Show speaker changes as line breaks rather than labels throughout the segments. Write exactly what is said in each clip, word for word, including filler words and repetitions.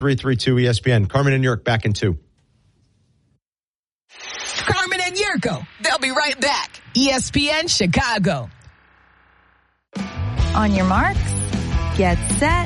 three three two E S P N. Carmen and York back in two.
Carmen and Yurko. They'll be right back. E S P N Chicago.
On your marks, get set.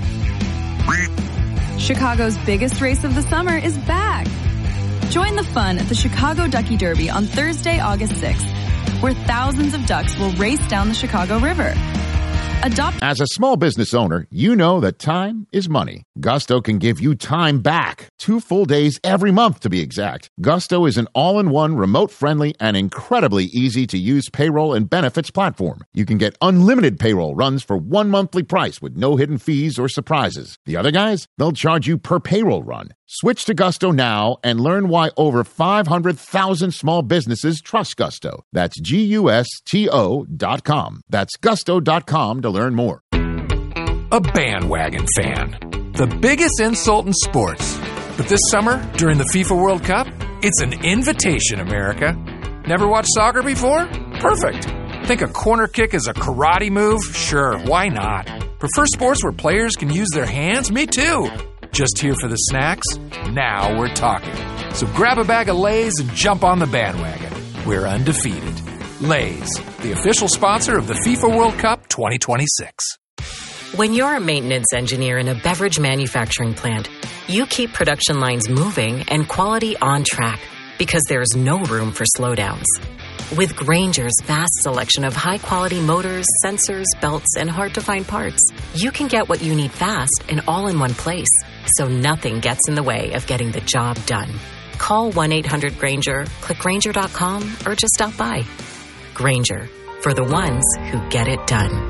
Chicago's biggest race of the summer is back. Join the fun at the Chicago Ducky Derby on Thursday, August sixth, where thousands of ducks will race down the Chicago River. Adopt-
As a small business owner, you know that time is money. Gusto can give you time back. Two full days every month, to be exact. Gusto is an all-in-one, remote-friendly, and incredibly easy-to-use payroll and benefits platform. You can get unlimited payroll runs for one monthly price with no hidden fees or surprises. The other guys, they'll charge you per payroll run. Switch to Gusto now and learn why over five hundred thousand small businesses trust Gusto. That's G U S T O dot com. That's gusto dot com to learn more.
A bandwagon fan. The biggest insult in sports. But this summer, during the FIFA World Cup, it's an invitation, America. Never watched soccer before? Perfect. Think a corner kick is a karate move? Sure, why not? Prefer sports where players can use their hands? Me too. Just here for the snacks? Now we're talking. So grab a bag of Lay's and jump on the bandwagon. We're undefeated. Lay's, the official sponsor of the FIFA World Cup twenty twenty-six.
When you're a maintenance engineer in a beverage manufacturing plant, you keep production lines moving and quality on track because there's no room for slowdowns. With Grainger's vast selection of high-quality motors, sensors, belts, and hard-to-find parts, you can get what you need fast and all in one place, so nothing gets in the way of getting the job done. Call one eight hundred Grainger, click Grainger dot com, or just stop by. Grainger, for the ones who get it done.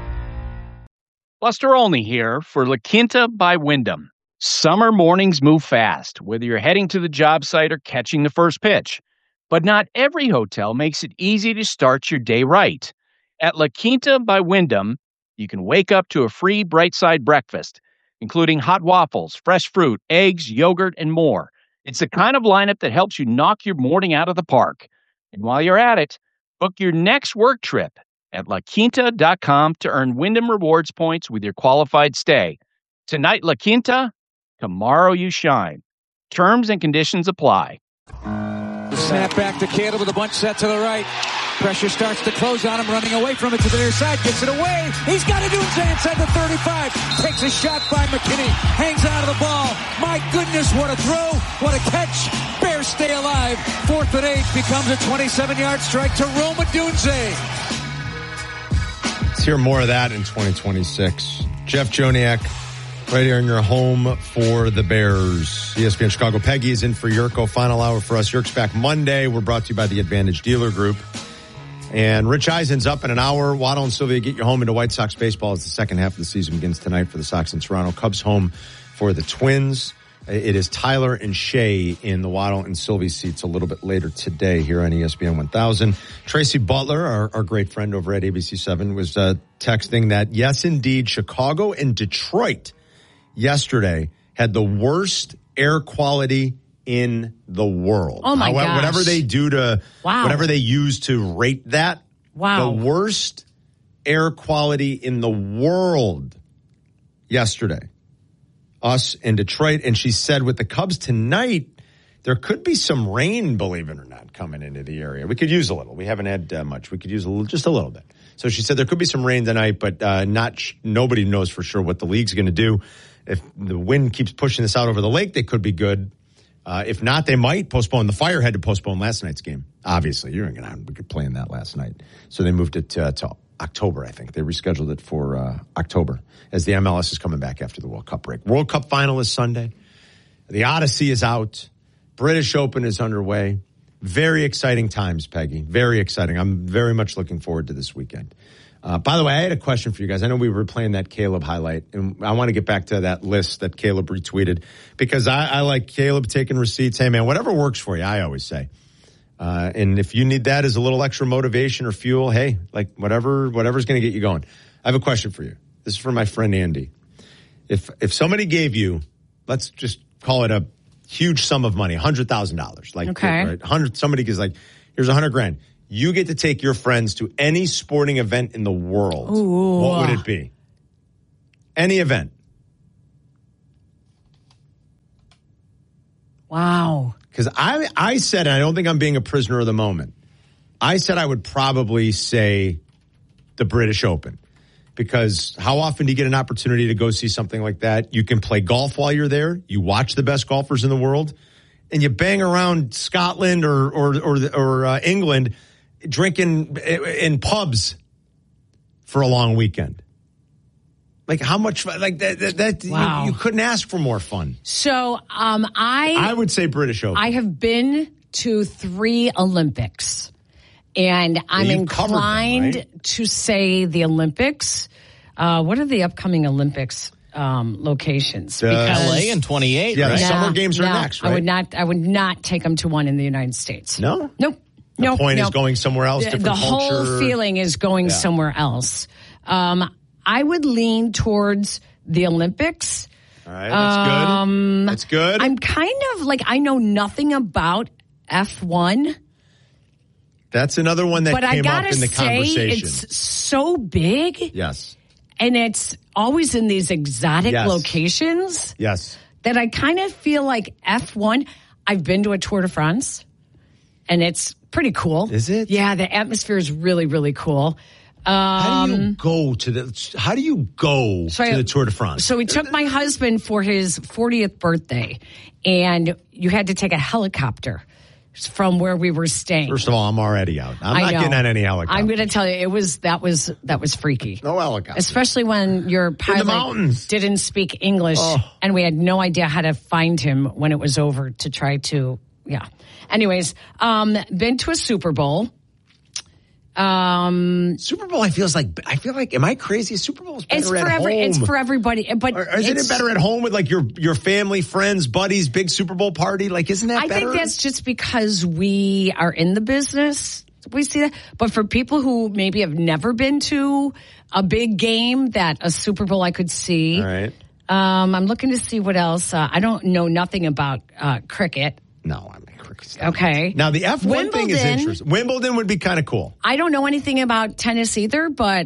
Buster Olney here for La Quinta by Wyndham. Summer mornings move fast, whether you're heading to the job site or catching the first pitch. But not every hotel makes it easy to start your day right. At La Quinta by Wyndham, you can wake up to a free Bright Side breakfast, including hot waffles, fresh fruit, eggs, yogurt, and more. It's the kind of lineup that helps you knock your morning out of the park. And while you're at it, book your next work trip at la quinta dot com to earn Wyndham Rewards points with your qualified stay. Tonight, La Quinta, tomorrow you shine. Terms and conditions apply.
The snap back to Caleb with a bunch set to the right. Pressure starts to close on him, running away from it to the near side. Gets it away. He's got it inside the thirty-five. Takes a shot by McKinney. Hangs on to the ball. My goodness, what a throw. What a catch. Bears stay alive. Fourth and eight becomes a twenty-seven-yard strike to Rome Odunze.
Let's hear more of that in twenty twenty-six. Jeff Joniak, right here in your home for the Bears. E S P N Chicago. Peggy is in for Yurko. Final hour for us. Yurk's back Monday. We're brought to you by the Advantage Dealer Group. And Rich Eisen's up in an hour. Waddle and Sylvia get you home into White Sox baseball as the second half of the season begins tonight for the Sox in Toronto. Cubs home for the Twins. It is Tyler and Shay in the Waddle and Sylvie seats a little bit later today here on E S P N one thousand. Tracy Butler, our, our great friend over at A B C seven, was uh, texting that, yes, indeed, Chicago and Detroit yesterday had the worst air quality in the world.
Oh, my
However,
gosh.
Whatever they do to,
wow.
whatever they use to rate that,
wow.
the worst air quality in the world yesterday. Us in Detroit. And she said with the Cubs tonight, there could be some rain, believe it or not, coming into the area. We could use a little. We haven't had uh, much. We could use a little, just a little bit. So she said there could be some rain tonight, but uh, not. Sh- nobody knows for sure what the league's going to do. If the wind keeps pushing this out over the lake, they could be good. Uh, if not, they might postpone. The Fire had to postpone last night's game. Obviously, you're going to be playing that last night. So they moved it to, to October, I think. They rescheduled it for uh, October as the M L S is coming back after the World Cup break. World Cup final is Sunday. The Odyssey is out. British Open is underway. Very exciting times, Peggy. Very exciting. I'm very much looking forward to this weekend. Uh, by the way, I had a question for you guys. I know we were playing that Caleb highlight, and I want to get back to that list that Caleb retweeted because I, I like Caleb taking receipts. Hey, man, whatever works for you, I always say. Uh, and if you need that as a little extra motivation or fuel, hey, like whatever, whatever's going to get you going. I have a question for you. This is for my friend Andy. If if somebody gave you, let's just call it a huge sum of money, one hundred thousand dollars. Like,
okay.
Right, one hundred, somebody gives like, here's one hundred grand. You get to take your friends to any sporting event in the world.
Ooh.
What would it be? Any event.
Wow.
Because I, I said, and I don't think I'm being a prisoner of the moment, I said I would probably say the British Open. Because how often do you get an opportunity to go see something like that? You can play golf while you're there. You watch the best golfers in the world. And you bang around Scotland or or or, or uh, England drinking in pubs for a long weekend. Like how much fun? Like that? that, that
wow.
you, you couldn't ask for more fun.
So um, I
I would say British Open.
I have been to three Olympics, and I'm
yeah,
inclined
them, right?
to say the Olympics. Uh, what are the upcoming Olympics um, locations?
Uh,
L A in twenty-eight.
Yeah,
right?
the
No,
Summer Games are
no,
next. Right?
I would not. I would not take them to one in the United States.
No,
nope.
The
nope,
point
nope.
is going somewhere else.
The,
Different
the
culture.
whole feeling is going
Yeah.
somewhere else. Um, I would lean towards the Olympics.
All right, that's
Um,
good. That's good.
I'm kind of like I know nothing about F one.
That's another one that
But I
came
gotta
up in the
say,
conversation.
it's so big,
Yes.
and it's always in these exotic
Yes.
locations
Yes.
that I kind of feel like F one. I've been to a Tour de France, and it's pretty cool.
Is it?
Yeah, the atmosphere is really, really cool. Um,
How do you go to the? How do you go
So
to
I-
the Tour de France?
So we took my husband for his fortieth birthday, and you had to take a helicopter from where we were staying.
First of all, I'm already out. I'm
I
not
know.
getting on any helicopter.
I'm going to tell you, it was that was that was freaky.
No helicopter.
Especially when your pilot
mountains.
didn't speak English,
Oh.
and we had no idea how to find him when it was over to try to, yeah. Anyways, um, been to a Super Bowl. Um,
Super Bowl, I feels like I feel like. Am I crazy? Super Bowl's better
it's for
at
every,
home.
it's for everybody, but
Or isn't
it's-
it better at home with like your your family, friends, buddies, big Super Bowl party? Like, isn't that
I
better?
think that's just because we are in the business. We see that. But for people who maybe have never been to a big game, that a Super Bowl I could see.
All right.
Um, I'm looking to see what else. Uh, I don't know nothing about uh, cricket.
No, I mean cricket.
Okay.
Now the F one thing is
Wimbledon.
interesting. Wimbledon would be kind of cool.
I don't know anything about tennis either, but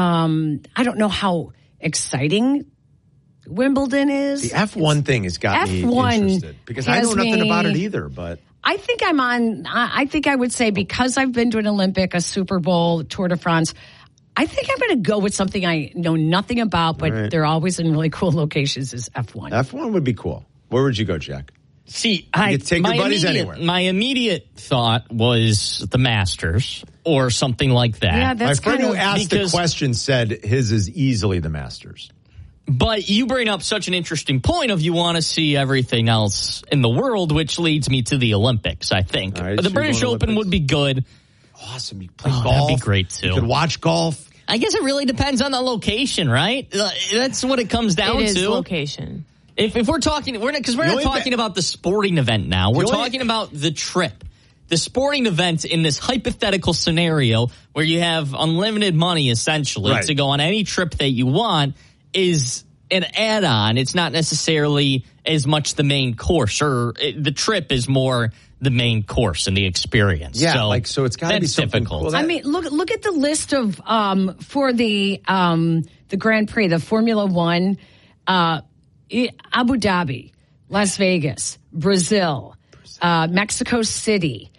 um, I don't know how exciting Wimbledon is.
The F one thing has got me
F one
interested because I know
has
nothing
me-
about it either. But
I think I'm on, I I think I would say because I've been to an Olympic, a Super Bowl, Tour de France, I think I'm going to go with something I know nothing about, but
Right.
they're always in really cool locations is F one.
F one would be cool. Where would you go, Jack?
See,
You could take
my
your buddies
immediate,
anywhere.
My immediate thought was the Masters or something like that.
Yeah,
My
that's
friend
kind
who
of,
asked the
because-
question said his is easily the Masters.
But you bring up such an interesting point of you want to see everything else in the world, which leads me to the Olympics, I think.
All right,
the
so you're
British
going
Open
Olympics.
would be good.
Awesome. You play
Oh,
golf.
that'd be great, too.
You could watch golf.
I guess it really depends on the location, right? Uh, That's what it comes down
It is
to.
location.
If, if we're talking, we're because we're
The
not
only
talking
ba-
about the sporting event now. We're
only-
talking about the trip. The sporting event in this hypothetical scenario where you have unlimited money essentially
Right.
to go on any trip that you want is an add-on. It's not necessarily as much the main course, or it, the trip is more the main course and the experience.
Yeah,
so
like so it's got to be
that's
something
difficult.
cool.
I mean, look look at the list of um, for the um, the Grand Prix, the Formula One, uh, I- Abu Dhabi, Las Vegas, Brazil, uh, Mexico City,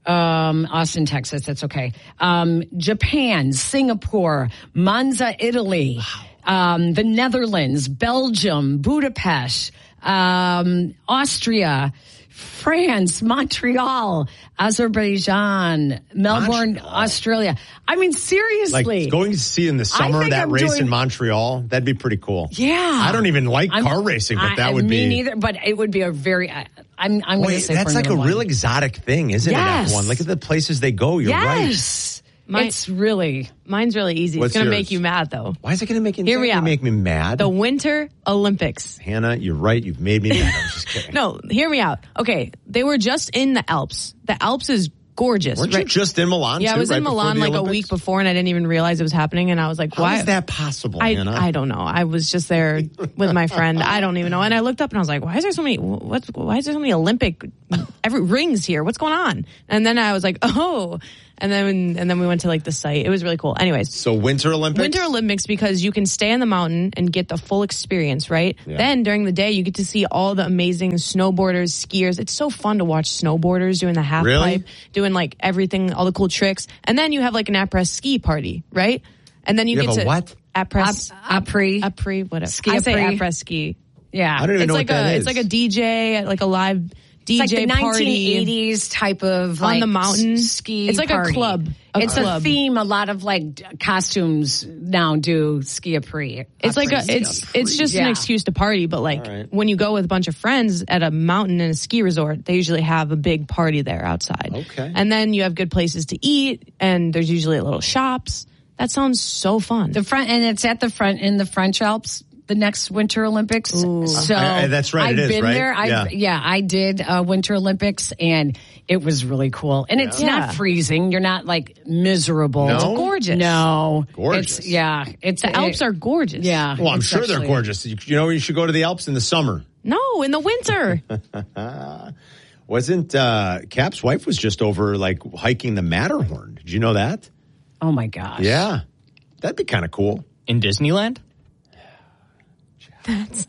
um, Austin, Texas. That's okay. Um, Japan, Singapore, Monza, Italy, um, the Netherlands, Belgium, Budapest, um, Austria. France, Montreal, Azerbaijan, Melbourne,
Montreal.
Australia. I mean, seriously.
like going to see in the summer
think
that
I'm
race
doing-
in Montreal, that'd be pretty cool.
Yeah.
I don't even like
I'm-
car racing, but
I-
that would
me
be.
neither. But it would be a very. I, I'm. I'm going
Boy,
to say
that's like a
Formula
real
One.
exotic thing, isn't
Yes.
it? F one. Look at the places they go. You're right.
Yes.
My-
It's really.
Mine's really easy.
What's
it's going to
yours?
make you mad, though.
Why is it going to make you?
Hear me
exactly
out.
Make me mad.
The Winter Olympics.
Hannah, you're right. You've made me mad. I'm just kidding.
No, hear me out. Okay, they were just in the Alps. The Alps is gorgeous.
Weren't you
right?
just in Milan?
Yeah,
too,
I was
right
in
before
Milan
the
like a
Olympics?
week before, and I didn't even realize it was happening. And I was like,
How
"Why
is that possible,
I
Hannah?
I don't know. I was just there with my friend. I don't even know. And I looked up and I was like, "Why is there so many? What's why is there so many Olympic every rings here. What's going on? And then I was like, oh. And then and then we went to like the site. It was really cool. Anyways.
So Winter Olympics?
Winter Olympics because you can stay on the mountain and get the full experience, right? Yeah. Then during the day, you get to see all the amazing snowboarders, skiers. It's so fun to watch snowboarders doing the half
really?
pipe, doing like everything, all the cool tricks. And then you have like an après ski party, right? And then you,
you
get
have a
to
what?
Après
après
après whatever.
Ski
I say
après.
après ski.
Yeah,
I don't even
it's
know
like
what that
a
is.
it's like a D J, like a live D J
it's like the
party
nineteen eighties type of like
on the mountain
ski.
It's like
party.
a club. A
it's
club.
a theme. A lot of like costumes now do ski après.
It's like a
Après.
it's it's just
Yeah.
an excuse to party, but like
right.
when you go with a bunch of friends at a mountain and a ski resort, they usually have a big party there outside.
Okay.
And then you have good places to eat, and there's usually little shops. That sounds so fun.
The front, and it's at the front in the French Alps. The next Winter Olympics.
Ooh.
So
I- I- that's right,
I've
it is,
been
right?
there. I've,
Yeah.
yeah, I did uh, Winter Olympics, and it was really cool. And it's
Yeah.
not freezing. You're not like miserable.
No? It's
gorgeous.
No,
Gorgeous.
It's, yeah, it's
the Alps are gorgeous.
Yeah.
Well, I'm
it's
sure they're
actually-
gorgeous. You, you know, you should go to the Alps in the summer.
No, in the winter.
Wasn't uh, Cap's wife was just over like hiking the Matterhorn? Did you know that?
Oh my gosh.
Yeah, that'd be kind of cool.
In Disneyland?
That's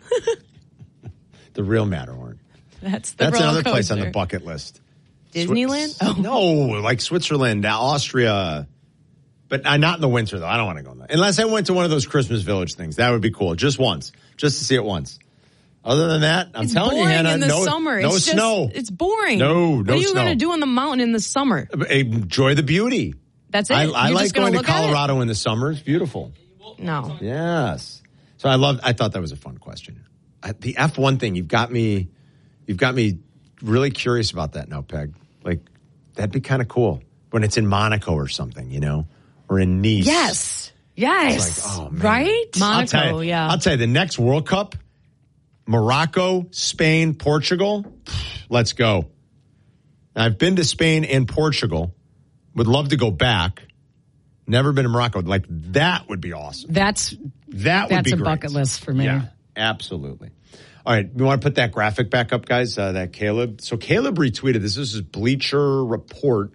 The real Matterhorn.
that's the
That's
roller
another place on
coaster.
the bucket list.
Disneyland?
Swi- No, like Switzerland, Austria. But uh, not in the winter, though. I don't want to go in there. Unless I went to one of those Christmas Village things. That would be cool. Just once. Just to see it once. Other than that, I'm
It's
telling you,
boring
Hannah,
in the
no,
summer.
no
it's just,
snow.
It's boring.
No, no
What are you
snow.
going to do on the mountain in the summer?
Enjoy the beauty.
That's it.
I, I
You're
like
just gonna
going to
look at it?
Colorado in the summer. It's beautiful.
No.
Yes. So I love. I thought that was a fun question. I, the F one thing, you've got me. You've got me really curious about that now, Peg. Like that'd be kind of cool when it's in Monaco or something, you know, or in Nice.
Yes. Yes.
It's like, oh, man.
Right?
I'll tell
Monaco,
you,
yeah.
I'll tell you, the next World Cup, Morocco, Spain, Portugal. Let's go. I've been to Spain and Portugal. Would love to go back. Never been to Morocco. Like that would be awesome.
That's
That would
that's
be
a
great.
bucket list for me.
Yeah, absolutely. All right, we want to put that graphic back up, guys. Uh, that Caleb. So Caleb retweeted this. This is Bleacher Report,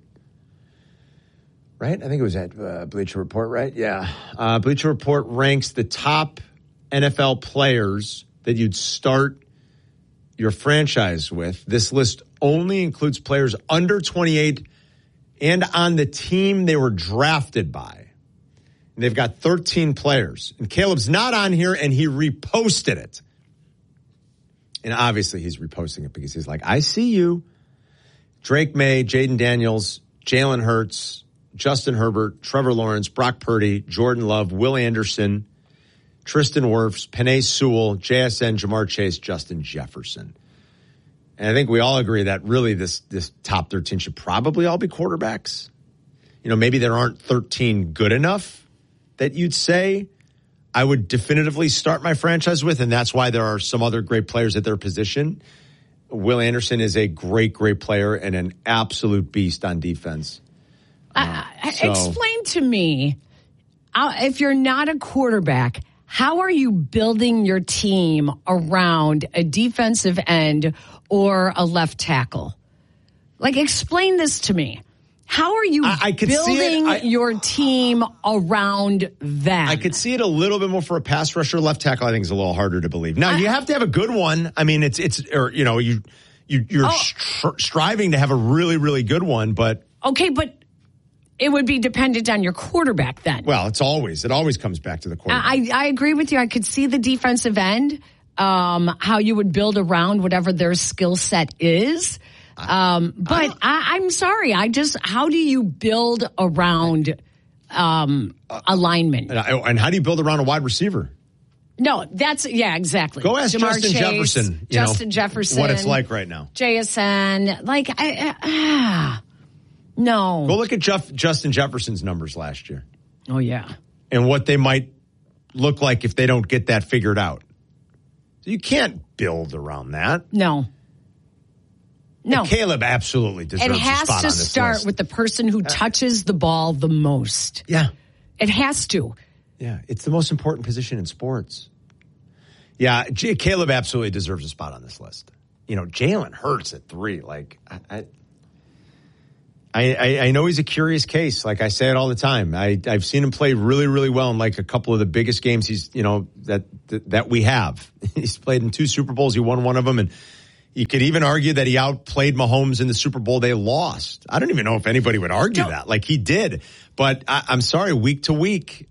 right? I think it was at uh, Bleacher Report, right? Yeah. Uh, Bleacher Report ranks the top N F L players that you'd start your franchise with. This list only includes players under twenty-eight and on the team they were drafted by. And they've got thirteen players. And Caleb's not on here, and he reposted it. And obviously he's reposting it because he's like, I see you. Drake May, Jaden Daniels, Jalen Hurts, Justin Herbert, Trevor Lawrence, Brock Purdy, Jordan Love, Will Anderson, Tristan Wirfs, Penei Sewell, J S N, Jamar Chase, Justin Jefferson. And I think we all agree that really this this top thirteen should probably all be quarterbacks. You know, maybe there aren't thirteen good enough that you'd say I would definitively start my franchise with, and that's why there are some other great players at their position. Will Anderson is a great, great player and an absolute beast on defense.
Uh,
so-
explain to me, uh, if you're not a quarterback, how are you building your team around a defensive end or a left tackle? Like, explain this to me. How are you
I, I could see it.
building
I-
your team around that?
I could see it a little bit more for a pass rusher. Left tackle, I think, is a little harder to believe. Now, you have to have a good one. I mean, it's, it's, or, you know, you, you you're
Oh.
str- striving to have a really, really good one, but.
Okay, but it would be dependent on your quarterback then.
Well, it's always, it always comes back to the quarterback.
I, I agree with you. I could see the defensive end, um, how you would build around whatever their skill set is. Um, but I, I'm sorry. I just, how do you build around um, alignment?
And, I, and how do you build around a wide receiver?
No, that's, yeah, exactly.
Go ask
Jamar
Justin
Chase,
Jefferson. You
Justin
know,
Jefferson.
what it's like right now.
J S N. Like, I, uh, ah, no.
Go look at Jeff, Justin Jefferson's numbers last year.
Oh, yeah.
And what they might look like if they don't get that figured out. So you can't build around that.
No. No.
And Caleb absolutely deserves
It
a
has
spot
to
on this
start
list.
with the person who touches the ball the most.
Yeah.
It has to.
Yeah, it's the most important position in sports. Yeah, J- Caleb absolutely deserves a spot on this list. you know, Jalen Hurts at three. Like, I, I, I, I know he's a curious case. Like I say it all the time. I, I've seen him play really, really well in like a couple of the biggest games he's, you know, that that we have. He's played in two Super Bowls. He won one of them, and you could even argue that he outplayed Mahomes in the Super Bowl they lost. I don't even know if anybody would argue no. that. Like he did. But I, I'm sorry, week to week,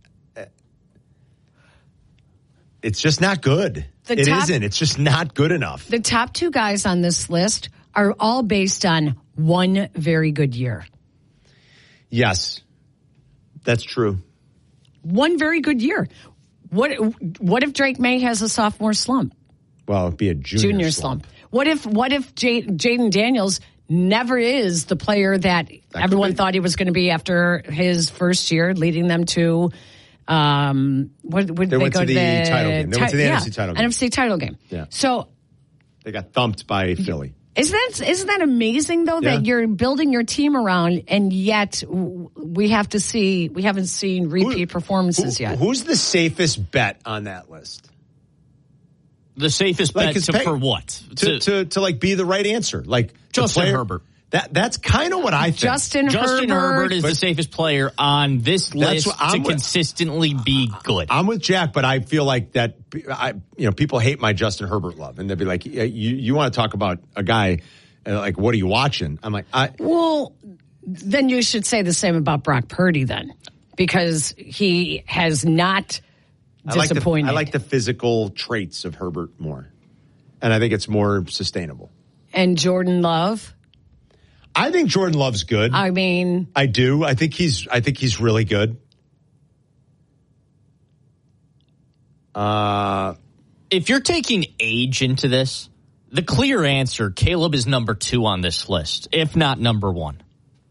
it's just not good. The it top, isn't. It's just not good enough.
The top two guys on this list are all based on one very good year.
Yes, that's true.
One very good year. What What if Drake May has a sophomore slump?
Well, it'd be a junior,
junior
slump.
slump. What if What if J- Jaden Daniels never is the player that, that everyone thought he was going to be after his first year, leading them to um, what would
they,
they
went
go
to the,
the
title game? They
ti-
went to the
yeah,
N F C title game.
N F C title game.
Yeah.
So
they got thumped by Philly.
Isn't that, isn't that amazing, though,
yeah.
that you're building your team around, and yet we have to see, we haven't seen repeat who, performances
who,
yet.
Who's the safest bet on that list?
The safest
like,
bet to,
pay,
for what?
To, to, to, to like be the right answer. Like
Justin
player,
Herbert.
That That's kind of what I think.
Justin,
Justin
Herbert,
Herbert is the safest player on this list to with, consistently be good.
I'm with Jack, but I feel like that, I, you know, people hate my Justin Herbert love. And they'll be like, you, you want to talk about a guy, uh, like, what are you watching? I'm like, I.
Well, then you should say the same about Brock Purdy then, because he has not disappointed.
I like the, I like the physical traits of Herbert more. And I think it's more sustainable.
And Jordan Love?
I think Jordan Love's good.
I mean,
I do. I think he's. I think he's really good. Uh,
if you're taking age into this, the clear answer: Caleb is number two on this list, if not number one.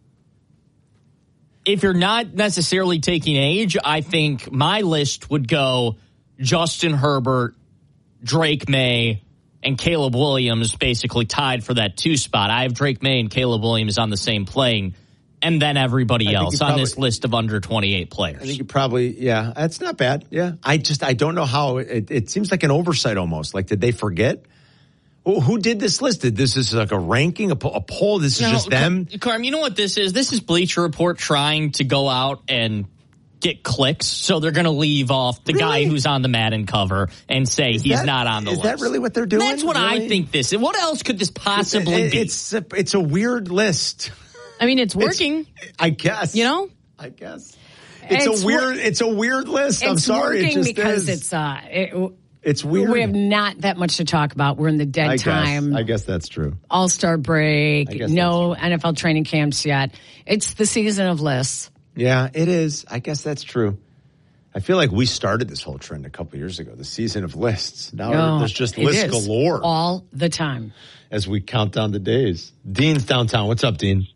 If you're not necessarily taking age, I think my list would go Justin Herbert, Drake May, and Caleb Williams basically tied for that two spot. I have Drake May and Caleb Williams on the same plane, and then everybody else on probably, this list of under twenty-eight players.
I think you probably, yeah, that's not bad. Yeah, I just, I don't know how, it, it seems like an oversight almost. Like, did they forget? Well, who did this list? Did this is like a ranking, a, a poll? This is no, just them?
Carm, you know what this is? This is Bleacher Report trying to go out and get clicks, so they're going to leave off the really? guy who's on the Madden cover and say is he's that, not on the
is
list.
Is that really what they're doing?
That's what
really?
I think this is. What else could this possibly
it, it,
be?
It's a, it's a weird list.
I mean, it's working.
It's, I guess.
You know?
I guess. It's, it's a weird wor- It's a weird list.
It's
I'm sorry.
It's
working
it because
is.
it's uh it,
It's weird.
We have not that much to talk about. We're in the dead
I
time.
Guess. I guess that's true.
All-Star break. No N F L training camps yet. It's the season of lists.
Yeah, it is. I guess that's true. I feel like we started this whole trend a couple years ago, the season of lists. Now
no,
there's just lists galore.
All the time.
As we count down the days. Dean's downtown. What's up, Dean?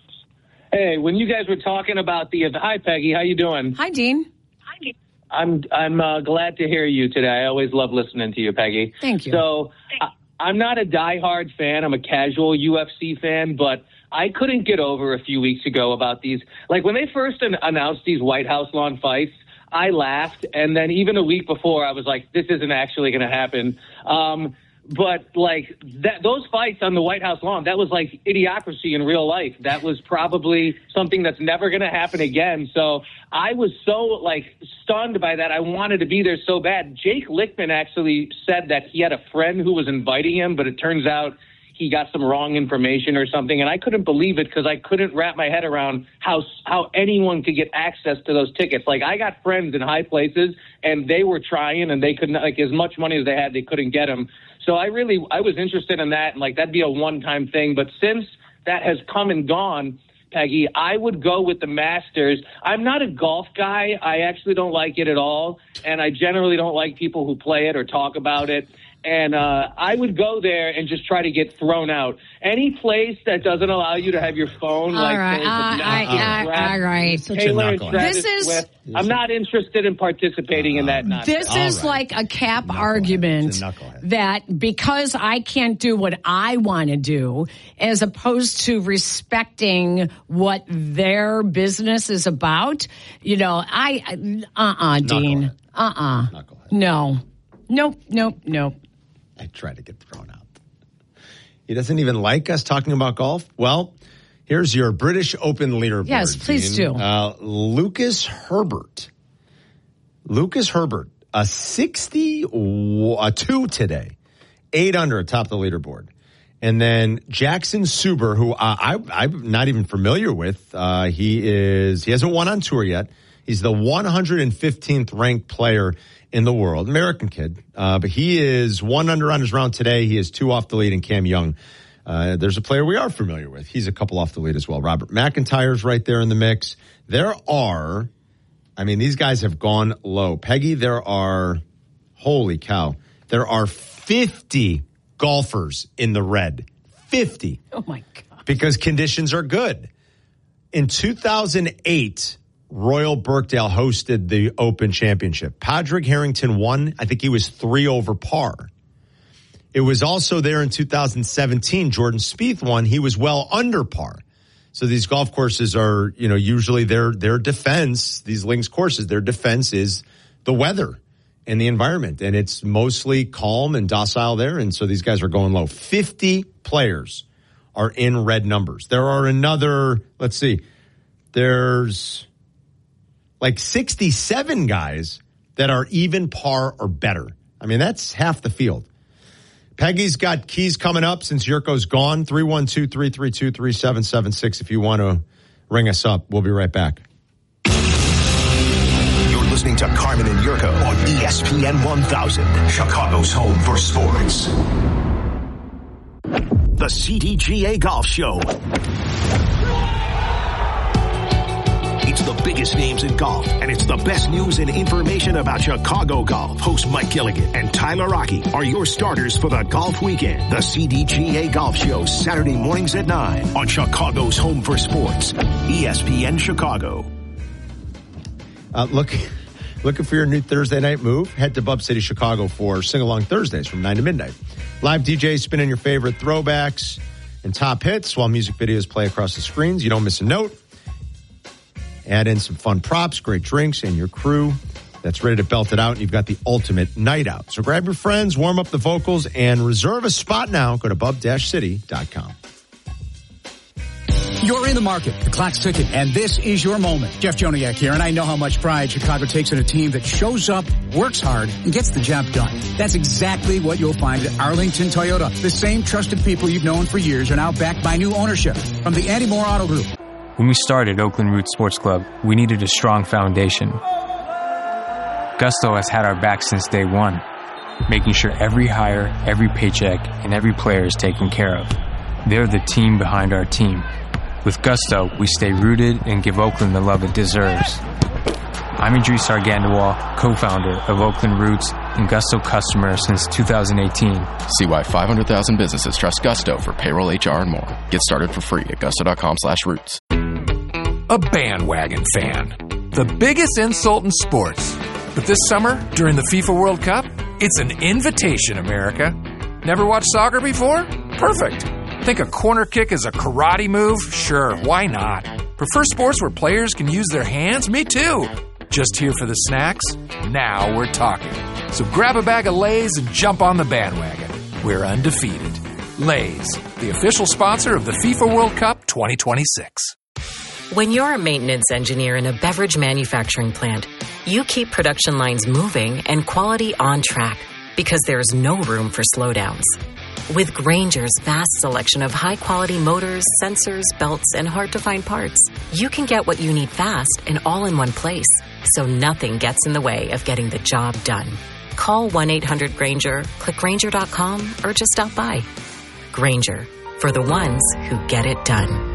Hey, when you guys were talking about the... Hi, Peggy. How you doing?
Hi, Dean.
Hi, Dean. I'm I'm uh, glad to hear you today. I always love listening to you, Peggy.
Thank you.
So I, I'm not a diehard fan. I'm a casual U F C fan, but I couldn't get over a few weeks ago about these. Like when they first an- announced these White House lawn fights, I laughed, and then even a week before, I was like, "This isn't actually going to happen." Um, but like that, those fights on the White House lawn, that was like idiocracy in real life. That was probably something that's never going to happen again. So I was so like stunned by that. I wanted to be there so bad. Jake Lichtman actually said that he had a friend who was inviting him, but it turns out he got some wrong information or something. And I couldn't believe it because I couldn't wrap my head around how how anyone could get access to those tickets. Like I got friends in high places and they were trying and they couldn't, like as much money as they had, they couldn't get them. So I really, I was interested in that, and like that'd be a one-time thing. But since that has come and gone, Peggy, I would go with the Masters. I'm not a golf guy. I actually don't like it at all, and I generally don't like people who play it or talk about it. And uh, I would go there and just try to get thrown out. Any place that doesn't allow you to have your phone,
all
like
right, uh, I, I, all right.
Taylor and Travis this is, Swift, I'm not interested in participating uh, in that nonsense.
This is right. like a cap knucklehead. argument that because I can't do what I want to do, as opposed to respecting what their business is about, you know, I, uh-uh, Dean, uh-uh, no, nope, nope, nope.
I try to get thrown out. He doesn't even like us talking about golf. Well, here's your British Open leaderboard.
Yes, please
Dean.
do.
Uh, Lucas Herbert. Lucas Herbert, a sixty-two today, eight under atop the leaderboard. And then Jackson Suber, who uh, I, I'm not even familiar with. Uh, he is he hasn't won on tour yet. He's the one hundred fifteenth ranked player in the world, American kid. Uh, but he is one under on his round today. He is two off the lead, and Cam Young. Uh, there's a player we are familiar with. He's a couple off the lead as well. Robert McIntyre's right there in the mix. There are, I mean, these guys have gone low. Peggy, there are, holy cow, there are fifty golfers in the red. fifty.
Oh, my God.
Because conditions are good. In two thousand eight, Royal Birkdale hosted the Open Championship. Padraig Harrington won. I think he was three over par. It was also there in two thousand seventeen. Jordan Spieth won. He was well under par. So these golf courses are, you know, usually their their defense, these links courses, their defense is the weather and the environment. And it's mostly calm and docile there. And so these guys are going low. fifty players are in red numbers. There are another, let's see, there's like sixty-seven guys that are even par or better. I mean, that's half the field. Peggy's got keys coming up since Yurko's gone. three one two, three three two, three seven seven six if you want to ring us up. We'll be right back.
You're listening to Carmen and Yurko on E S P N one thousand, Chicago's home for sports. The C D G A Golf Show. It's the biggest names in golf, and it's the best news and information about Chicago golf. Host Mike Gilligan and Tyler Rocky are your starters for the golf weekend. The C D G A Golf Show, Saturday mornings at nine on Chicago's home for sports, E S P N Chicago.
Uh, look, looking for your new Thursday night move? Head to Bub City, Chicago for Sing-Along Thursdays from nine to midnight. Live D Js spinning your favorite throwbacks and top hits while music videos play across the screens. You don't miss a note. Add in some fun props, great drinks, and your crew that's ready to belt it out. And you've got the ultimate night out. So grab your friends, warm up the vocals, and reserve a spot now. Go to bub city dot com.
You're in the market. The clock's ticking, and this is your moment. Jeff Joniak here, and I know how much pride Chicago takes in a team that shows up, works hard, and gets the job done. That's exactly what you'll find at Arlington Toyota. The same trusted people you've known for years are now backed by new ownership from the Andy Moore Auto Group.
When we started Oakland Roots Sports Club, we needed a strong foundation. Gusto has had our back since day one, making sure every hire, every paycheck, and every player is taken care of. They're the team behind our team. With Gusto, we stay rooted and give Oakland the love it deserves. I'm Idris Argandawal, co-founder of Oakland Roots and Gusto customer since two thousand eighteen.
See why five hundred thousand businesses trust Gusto for payroll, H R, and more. Get started for free at gusto.com slash roots.
A bandwagon fan. The biggest insult in sports. But this summer, during the FIFA World Cup, it's an invitation, America. Never watched soccer before? Perfect. Think a corner kick is a karate move? Sure, why not? Prefer sports where players can use their hands? Me too. Just here for the snacks? Now we're talking. So grab a bag of Lay's and jump on the bandwagon. We're undefeated. Lay's, the official sponsor of the FIFA World Cup twenty twenty-six.
When you're a maintenance engineer in a beverage manufacturing plant, you keep production lines moving and quality on track because there's no room for slowdowns. With Grainger's vast selection of high-quality motors, sensors, belts, and hard-to-find parts, you can get what you need fast and all in one place, so nothing gets in the way of getting the job done. Call one eight hundred Grainger, click Grainger dot com, or just stop by. Grainger, for the ones who get it done.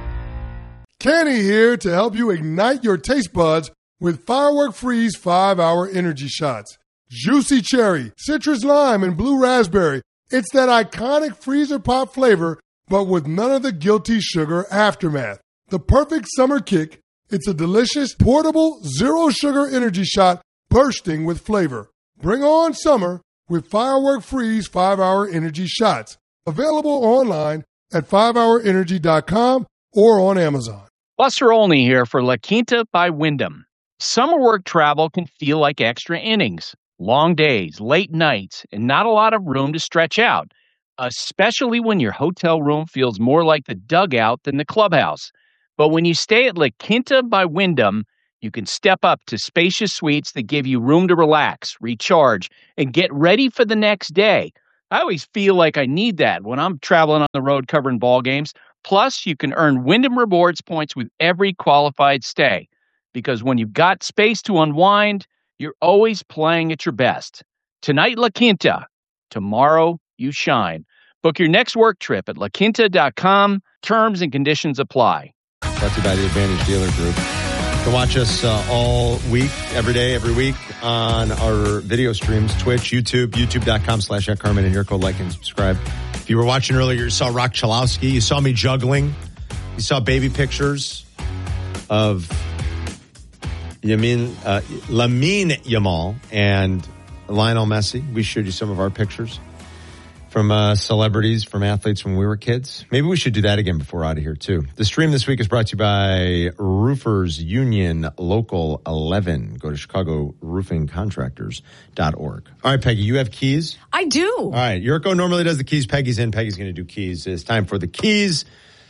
Kenny here to help you ignite your taste buds with Firework Freeze five hour Energy Shots. Juicy cherry, citrus lime, and blue raspberry. It's that iconic freezer pop flavor, but with none of the guilty sugar aftermath. The perfect summer kick. It's a delicious, portable, zero-sugar energy shot bursting with flavor. Bring on summer with Firework Freeze five hour Energy Shots. Available online at five hour energy dot com or on Amazon.
Buster Olney here for La Quinta by Wyndham. Summer work travel can feel like extra innings. Long days, late nights, and not a lot of room to stretch out. especially when your hotel room feels more like the dugout than the clubhouse. But when you stay at La Quinta by Wyndham, you can step up to spacious suites that give you room to relax, recharge, and get ready for the next day. I always feel like I need that when I'm traveling on the road covering ball games. Plus, you can earn Wyndham Rewards points with every qualified stay. Because when you've got space to unwind, you're always playing at your best. Tonight, La Quinta. Tomorrow, you shine. Book your next work trip at la quinta dot com. Terms and conditions apply.
Brought to you by the Advantage Dealer Group. You can watch us uh, all week, every day, every week on our video streams, Twitch, YouTube, youtube dot com slash at Carmen, and your code like and subscribe. If you were watching earlier, you saw Rock Chalowski. You saw me juggling. You saw baby pictures of Yamin, uh, Lamine Yamal and Lionel Messi. We showed you some of our pictures from uh, celebrities, from athletes when we were kids. Maybe we should do that again before we're out of here, too. The stream this week is brought to you by Roofers Union Local eleven. Go to chicago roofing contractors dot org. All right, Peggy, you have keys?
I do.
All right, Yurko normally does the keys. Peggy's in. Peggy's going to do keys. It's time for the keys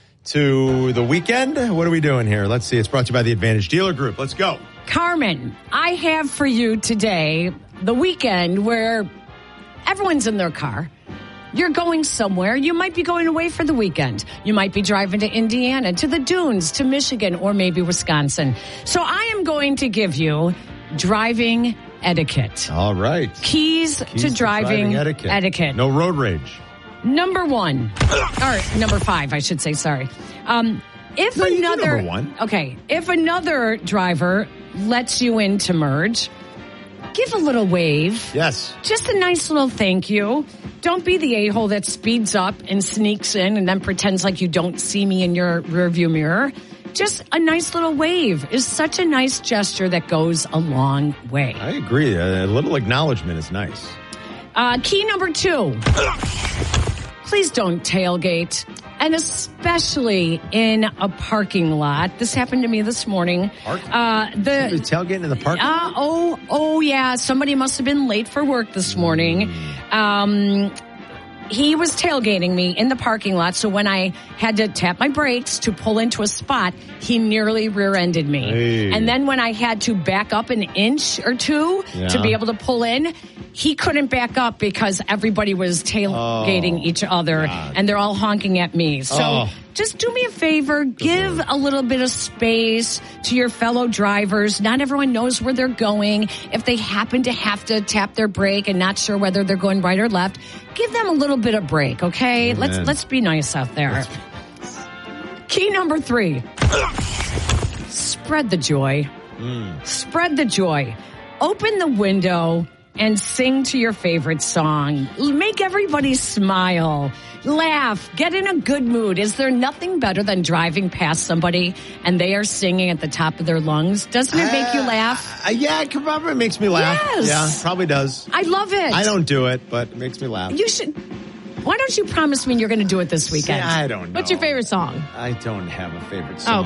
to the weekend. What are we doing here? Let's see. It's brought to you by the Advantage Dealer Group. Let's go.
Carmen, I have for you today the weekend where everyone's in their car. You're going somewhere. You might be going away for the weekend. You might be driving to Indiana, to the dunes, to Michigan, or maybe Wisconsin. So I am going to give you driving etiquette.
All right.
Keys,
Keys
to,
to
driving,
driving etiquette.
etiquette.
No road rage.
Number one. Or number five, I should say. Sorry. Um, if
No, you do
another,
number one.
Okay. If another driver lets you in to merge, give a little wave.
Yes.
Just a nice little thank you. Don't be the a-hole that speeds up and sneaks in and then pretends like you don't see me in your rearview mirror. Just a nice little wave is such a nice gesture that goes a long way.
I agree. A little acknowledgement is nice.
Uh, key number two. Please don't tailgate. And especially in a parking lot. This happened to me this morning.
Parking?
Uh, the
Somebody tailgating in the parking lot?
Uh, oh, oh, yeah. Somebody must have been late for work this morning.
Mm.
Um, he was tailgating me in the parking lot. So when I had to tap my brakes to pull into a spot, he nearly rear-ended me.
Hey.
And then when I had to back up an inch or two
Yeah.
to be able to pull in, he couldn't back up because everybody was tailgating
Oh,
each other
God.
and they're all honking at me. So
Oh.
just do me a favor. Give a little bit of space to your fellow drivers. Not everyone knows where they're going. If they happen to have to tap their brake and not sure whether they're going right or left, give them a little bit of break, okay?
Amen.
Let's let's be nice out there. Key number three. Spread the joy.
Mm.
Spread the joy. Open the window and sing to your favorite song. Make everybody smile. Laugh. Get in a good mood. Is there nothing better than driving past somebody and they are singing at the top of their lungs? Doesn't it make you laugh?
Uh, yeah, it probably makes me laugh.
Yes.
Yeah, probably does.
I love it.
I don't do it, but it makes me laugh.
You should. Why don't you promise me you're going to do it this weekend?
See, I don't know.
What's your favorite song?
I don't have a favorite
Oh,
song.